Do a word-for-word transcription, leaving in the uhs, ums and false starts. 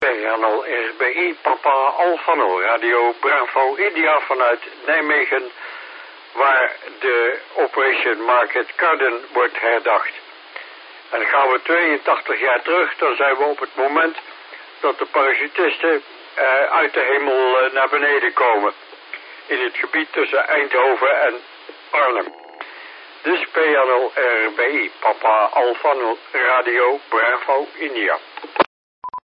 Channel R B I, Papa Alfano, Radio Bravo India vanuit Nijmegen, waar de Operation Market Garden wordt herdacht. En dan gaan we tweeëntachtig jaar terug, dan zijn we op het moment dat de parachutisten uh, uit de hemel uh, naar beneden komen. In het gebied tussen Eindhoven en Arnhem. Dus P N L R B I, Papa Alfano, Radio Bravo India.